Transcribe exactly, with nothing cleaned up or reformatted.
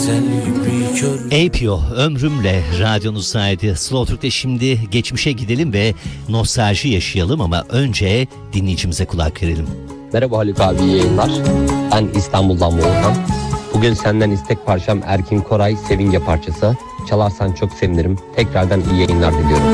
A P O ömrümle radyonuzdaydı. Slow Türk'te şimdi geçmişe gidelim ve nostalji yaşayalım ama önce dinleyicimize kulak verelim. Merhaba Haluk abi, iyi yayınlar. Ben İstanbul'dan Volkan. Bugün senden istek parçam Erkin Koray Sevince parçası. Çalarsan çok sevinirim. Tekrardan iyi yayınlar diliyorum.